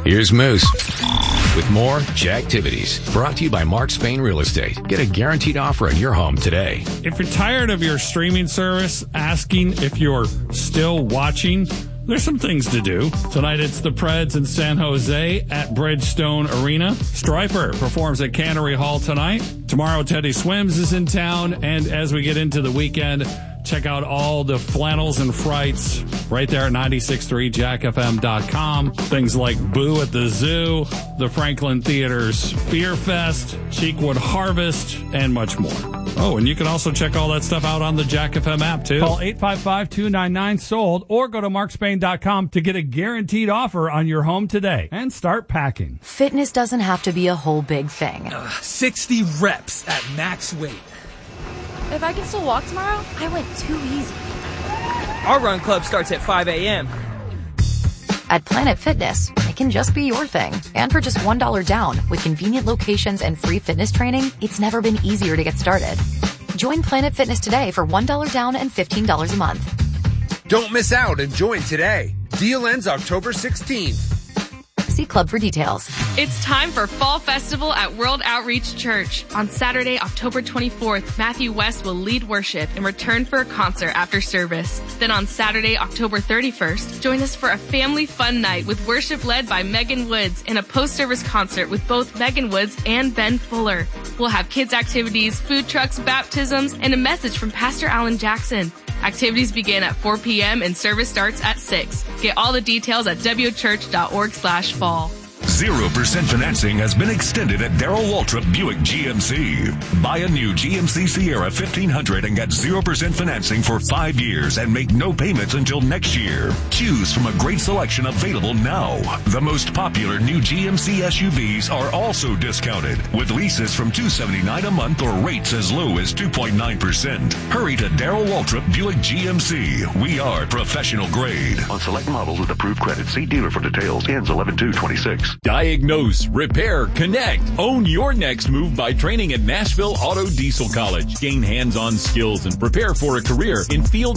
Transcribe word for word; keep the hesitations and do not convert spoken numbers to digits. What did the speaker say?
Here's Moose with more Jacktivities, brought to you by Mark Spain Real Estate. Get a guaranteed offer on your home today. If you're tired of your streaming service asking if you're still watching, there's some things to do. Tonight it's the Preds in San Jose at Bridgestone Arena. Stryper performs at Cannery Hall tonight. Tomorrow Teddy Swims is in town. And as we get into the weekend, check out all the flannels and frights right there at ninety-six point three jack f m dot com. Things like Boo at the Zoo, the Franklin Theater's Fear Fest, Cheekwood Harvest, and much more. Oh, and you can also check all that stuff out on the Jack F M app, too. Call eight five five, two nine nine, sold or go to mark spain dot com to get a guaranteed offer on your home today and start packing. Fitness doesn't have to be a whole big thing. Uh, sixty reps at max weight. If I can still walk tomorrow, I went too easy. Our run club starts at five a.m. At Planet Fitness, it can just be your thing. And for just one dollar down, with convenient locations and free fitness training, it's never been easier to get started. Join Planet Fitness today for one dollar down and fifteen dollars a month. Don't miss out and join today. Deal ends October sixteenth. See Club for details. It's time for Fall Festival at World Outreach Church. On Saturday, October twenty-fourth, Matthew West will lead worship and return for a concert after service. Then on Saturday, October thirty-first, join us for a family fun night with worship led by Megan Woods and a post-service concert with both Megan Woods and Ben Fuller. We'll have kids' activities, food trucks, baptisms, and a message from Pastor Alan Jackson. Activities begin at four p.m. and service starts at six. Get all the details at w church dot org slash fall. zero percent financing has been extended at Darrell Waltrip Buick G M C. Buy a new G M C Sierra fifteen hundred and get zero percent financing for five years and make no payments until next year. Choose from a great selection available now. The most popular new G M C S U Vs are also discounted, with leases from two hundred seventy-nine dollars a month or rates as low as two point nine percent. Hurry to Darrell Waltrip Buick G M C. We are professional grade. On select models with approved credit, see dealer for details. Ends eleven two twenty-six. Diagnose, repair, connect. Own your next move by training at Nashville Auto Diesel College. Gain hands-on skills and prepare for a career in field